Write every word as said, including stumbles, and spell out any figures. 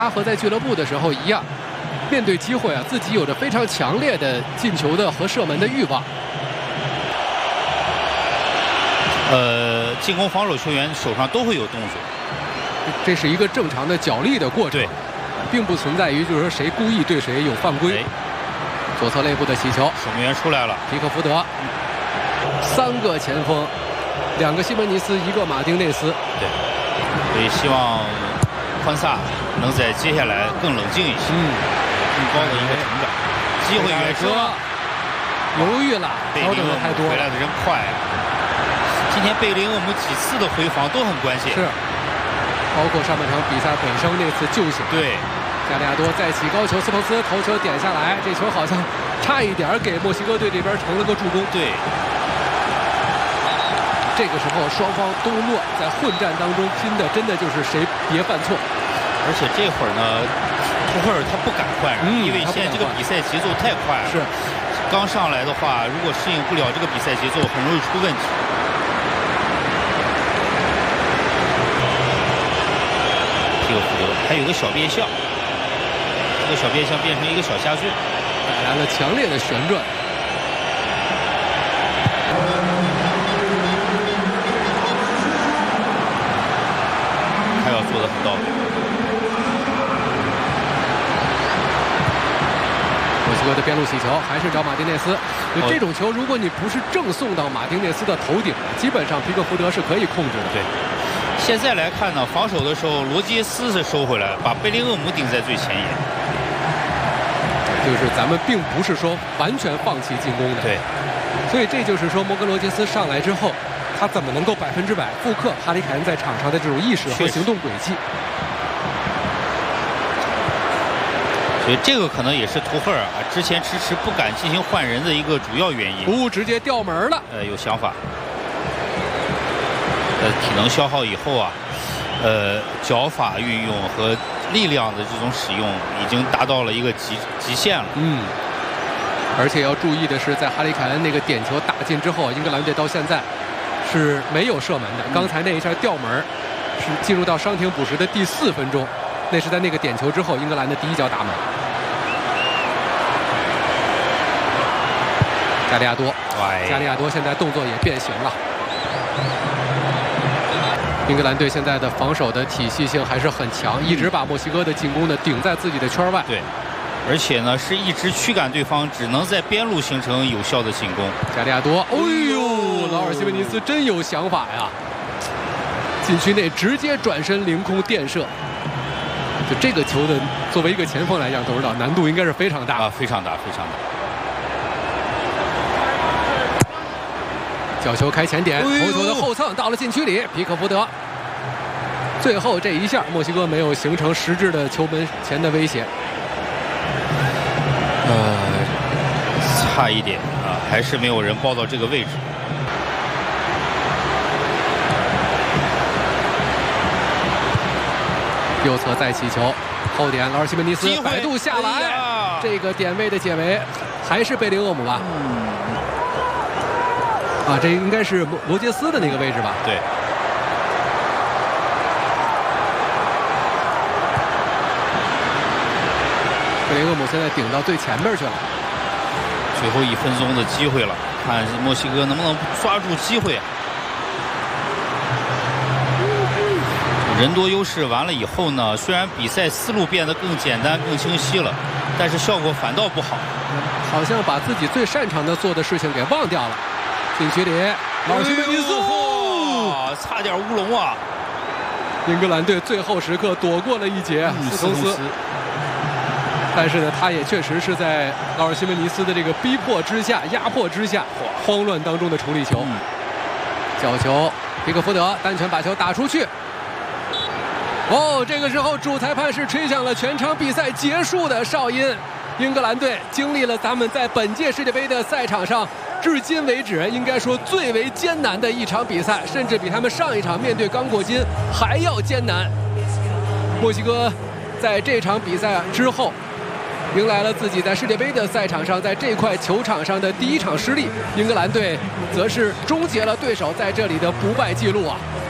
他和在俱乐部的时候一样，面对机会啊，自己有着非常强烈的进球的和射门的欲望。 呃，进攻防守球员手上都会有动作， 这是一个正常的角力的过程， 对， 并不存在于就是说谁故意对谁有犯规。左侧内部的起球， 守门员出来了， 皮克福德，三个前锋，两个西门尼斯，一个马丁内斯。 对，所以希望宽萨能在接下来更冷静一些，嗯，更高的一个成长。机会远射， 犹豫了，调整的太多， 回来的真快啊！今天贝林厄姆几次的回防都很关键， 是，包括上半场比赛本身那次救险。 对， 加利亚多再起高球，斯彭斯头球点下来，这球好像差一点给墨西哥队这边成了个助攻。 对， 这个时候双方都落在混战当中拼的，真的就是谁别犯错。 而且这会儿呢，图赫尔他不敢换人，嗯、因为现在这个比赛节奏太快了。 是， 刚上来的话，如果适应不了这个比赛节奏，很容易出问题。皮克福德还有个小变向，这个小变向变成一个小下坠， 带来了强烈的旋转。 他要做的很到位。 墨西哥的边路起球还是找马丁内斯，就这种球，如果你不是正送到马丁内斯的头顶，基本上皮克福德是可以控制的。 对。现在来看呢，防守的时候，罗杰斯是收回来，把贝林厄姆顶在最前沿。 就是咱们并不是说完全放弃进攻的。 对。 所以这就是说，摩根罗杰斯上来之后，他怎么能够百分之百复刻哈里凯恩在场上的这种意识和行动轨迹？ 所以这个可能也是图赫尔啊之前迟迟不敢进行换人的一个主要原因。 不直接调门了。 呃，有想法。呃，体能消耗以后啊，呃，脚法运用和力量的这种使用已经达到了一个极极限了。 嗯。而且要注意的是，在哈里凯恩那个点球打进之后，英格兰队到现在是没有射门的。嗯、刚才那一下调门是进入到伤停补时的第四分钟，那是在那个点球之后，英格兰的第一脚打门。加利亚多，加利亚多现在动作也变形了。英格兰队现在的防守的体系性还是很强，一直把墨西哥的进攻呢顶在自己的圈外。 对，而且呢是一直驱赶对方，只能在边路形成有效的进攻。 加利亚多，哎呦，劳尔西门尼斯真有想法呀！禁区内直接转身凌空垫射。就这个球的，作为一个前锋来讲，都知道难度应该是非常大啊，非常大，非常大。 角球开前点，头球的后蹭到了禁区里，皮克福德。最后这一下，墨西哥没有形成实质的球门前的威胁。 呃，差一点啊，还是没有人抱到这个位置。 右侧再起球，后点劳尔西门尼斯摆渡下来，哎、这个点位的解围还是贝林厄姆吧？嗯。啊，这应该是罗杰斯的那个位置吧？ 对。 贝林厄姆现在顶到最前面去了。 最后一分钟的机会了，看墨西哥能不能抓住机会啊！人多优势完了以后呢，虽然比赛思路变得更简单、更清晰了，但是效果反倒不好。 好像把自己最擅长的做的事情给忘掉了。禁区里，劳尔西门尼斯， 哦，差点乌龙啊！ 英格兰队最后时刻躲过了一劫， 嗯、 斯通斯。但是呢，他也确实是在劳尔西门尼斯的这个逼迫之下、压迫之下、慌乱当中的处理球。嗯、角球，皮克福德单拳把球打出去。哦，这个时候主裁判是吹响了全场比赛结束的哨音。英格兰队经历了咱们在本届世界杯的赛场上至今为止应该说最为艰难的一场比赛，甚至比他们上一场面对刚果金还要艰难。墨西哥在这场比赛之后迎来了自己在世界杯的赛场上在这块球场上的第一场失利，英格兰队则是终结了对手在这里的不败记录啊。